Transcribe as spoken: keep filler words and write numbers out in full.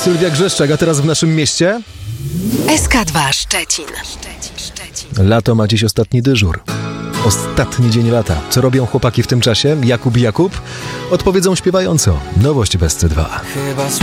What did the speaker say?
Sylwia Grzeszczak, a teraz w naszym mieście? S K dwa Szczecin. Szczecin, Szczecin. Lato ma dziś ostatni dyżur. Ostatni dzień lata. Co robią chłopaki w tym czasie? Jakub i Jakub? Odpowiedzą śpiewająco. Nowość bez C dwa. Chyba